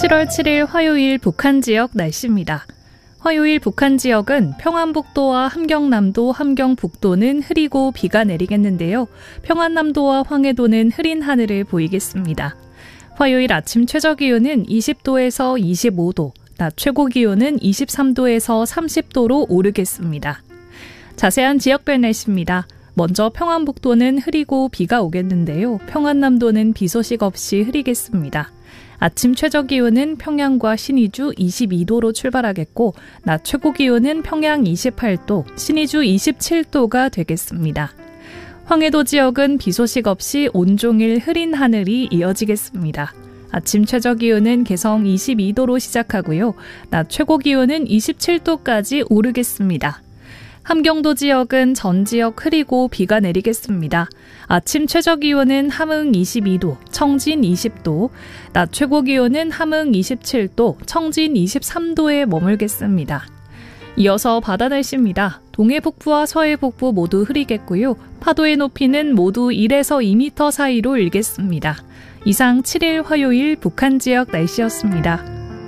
7월 7일 화요일 북한 지역 날씨입니다. 화요일 북한 지역은 평안북도와 함경남도, 함경북도는 흐리고 비가 내리겠는데요. 평안남도와 황해도는 흐린 하늘을 보이겠습니다. 화요일 아침 최저기온은 20도에서 25도, 낮 최고기온은 23도에서 30도로 오르겠습니다. 자세한 지역별 날씨입니다. 먼저 평안북도는 흐리고 비가 오겠는데요. 평안남도는 비 소식 없이 흐리겠습니다. 아침 최저기온은 평양과 신의주 22도로 출발하겠고 낮 최고기온은 평양 28도, 신의주 27도가 되겠습니다. 황해도 지역은 비 소식 없이 온종일 흐린 하늘이 이어지겠습니다. 아침 최저기온은 개성 22도로 시작하고요. 낮 최고기온은 27도까지 오르겠습니다. 함경도 지역은 전 지역 흐리고 비가 내리겠습니다. 아침 최저기온은 함흥 22도, 청진 20도, 낮 최고기온은 함흥 27도, 청진 23도에 머물겠습니다. 이어서 바다 날씨입니다. 동해 북부와 서해 북부 모두 흐리겠고요. 파도의 높이는 모두 1에서 2m 사이로 일겠습니다. 이상 7일 화요일 북한 지역 날씨였습니다.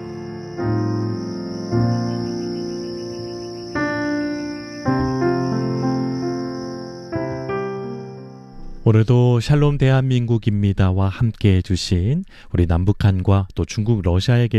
오늘도 샬롬 대한민국입니다와 함께해 주신 우리 남북한과 또 중국 러시아에 계신